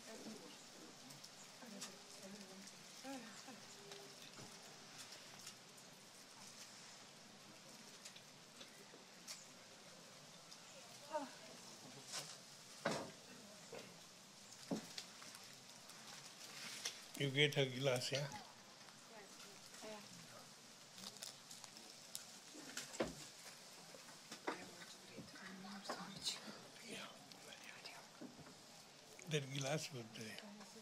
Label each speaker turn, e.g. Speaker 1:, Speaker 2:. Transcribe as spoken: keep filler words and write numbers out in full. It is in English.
Speaker 1: You get her glass, yeah? That glass was there.